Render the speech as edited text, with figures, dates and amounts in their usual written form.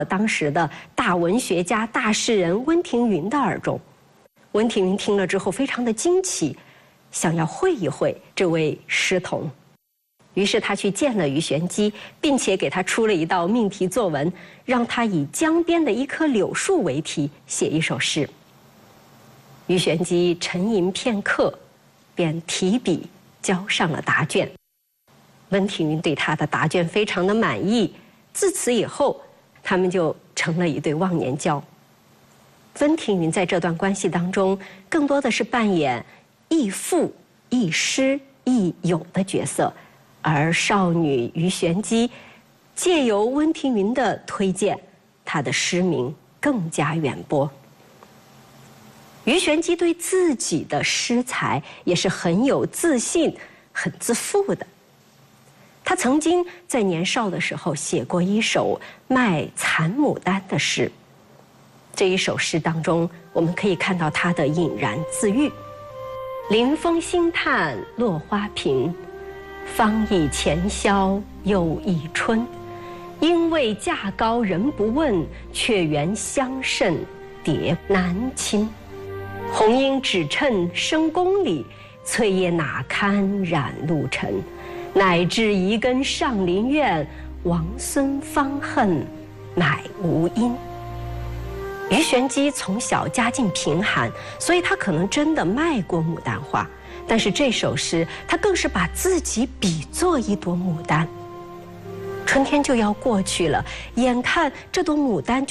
当时的大文学家、大诗人温庭筠的耳中。温庭筠听了之后非常的惊奇，想要会一会这位诗童。于是他去见了鱼玄机，并且给他出了一道命题作文，让他以江边的一棵柳树为题写一首诗。鱼玄机沉吟片刻，便提笔交上了答卷。温庭筠对他的答卷非常的满意，自此以后，他们就成了一对忘年交。温庭筠在这段关系当中，更多的是扮演亦父亦师亦友的角色，而少女鱼玄机借由温庭筠的推荐，她的诗名更加远播。鱼玄机对自己的诗才也是很有自信、很自负的。他曾经在年少的时候写过一首卖蚕牡丹的诗。这一首诗当中，我们可以看到他的隐然自喻：临风兴叹落花频，方已钱宵又一春。因为价高人不问，却缘相甚蝶难亲。红英只称深宫里，翠叶哪堪染露尘。乃至遗根上林苑，王孙方恨乃无因。鱼玄机从小家境贫寒，所以他可能真的卖过牡丹花，但是这首诗他更是把自己比作一朵牡丹。春天就要过去了，眼看这朵牡丹